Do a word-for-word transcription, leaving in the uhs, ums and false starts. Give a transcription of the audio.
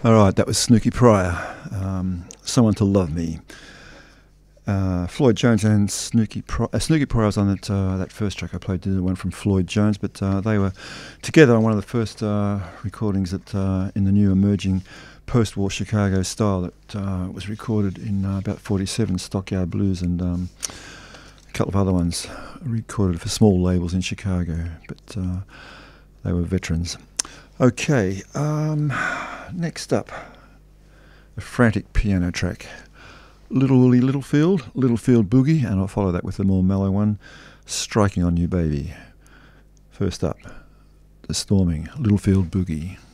Alright, that was Snooky Pryor, um, Someone to Love Me. Uh, Floyd Jones and Snooky Pryor. Uh, Snooky Pryor was on that, uh, that first track I played, did one from Floyd Jones, but uh, they were together on one of the first uh, recordings that uh, in the new emerging post-war Chicago style that uh, was recorded in uh, about forty-seven, Stockyard Blues, and um, a couple of other ones recorded for small labels in Chicago, but uh, they were veterans. Okay, um, next up, a frantic piano track. Little Willie Littlefield, Littlefield Boogie, and I'll follow that with a more mellow one, Striking on You Baby. First up, The Storming, Littlefield Boogie.